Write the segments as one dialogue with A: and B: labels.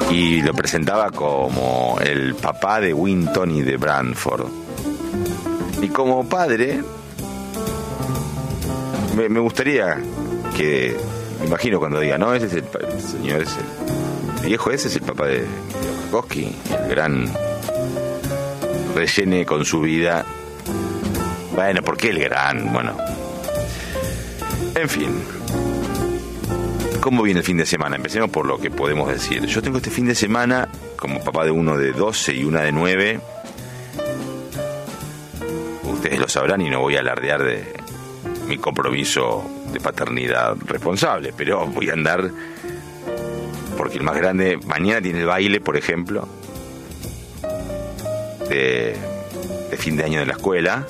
A: y lo presentaba como el papá de Winton y de Branford. Y como padre, me gustaría que, me imagino cuando diga, no, ese es el señor, es el viejo, ese es el papá de Bukowski, el gran rellene con su vida. Bueno, ¿por qué el gran? Bueno, en fin. ¿Cómo viene el fin de semana? Empecemos por lo que podemos decir. Yo tengo este fin de semana, como papá de uno de 12 y una de 9. Ustedes lo sabrán y no voy a alardear de mi compromiso de paternidad responsable, pero voy a andar porque el más grande mañana tiene el baile, por ejemplo, de fin de año de la escuela.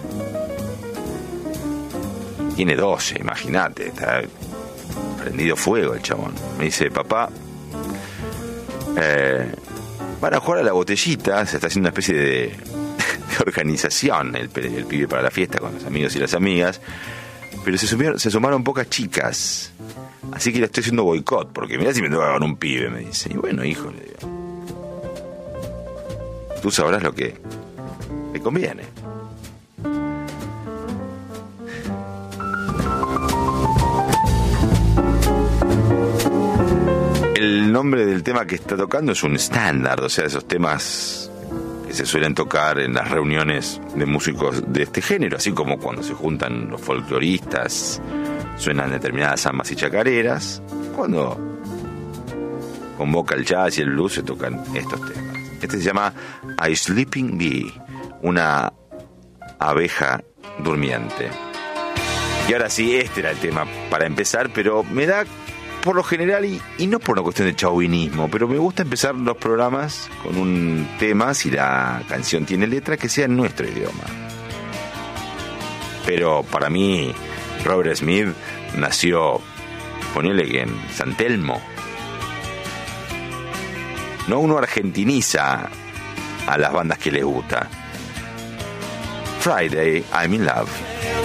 A: Tiene 12, imagínate, está prendido fuego el chabón. Me dice, papá, van a jugar a la botellita. Se está haciendo una especie de organización el pibe para la fiesta con los amigos y las amigas, pero se sumaron pocas chicas, así que le estoy haciendo boicot, porque mirá si me toca con un pibe, me dice. Y bueno, hijo, le digo, tú sabrás lo que te conviene. El nombre del tema que está tocando es un estándar, o sea, esos temas que se suelen tocar en las reuniones de músicos de este género, así como cuando se juntan los folcloristas, suenan determinadas zambas y chacareras. Cuando convoca el jazz y el blues se tocan estos temas. Este se llama A Sleeping Bee, una abeja durmiente. Y ahora sí, este era el tema para empezar, pero me da, por lo general, y no por una cuestión de chauvinismo, pero me gusta empezar los programas con un tema, si la canción tiene letra, que sea en nuestro idioma. Pero para mí, Robert Smith nació, ponele que en San Telmo. No uno argentiniza a las bandas que les gusta. Friday, I'm in Love.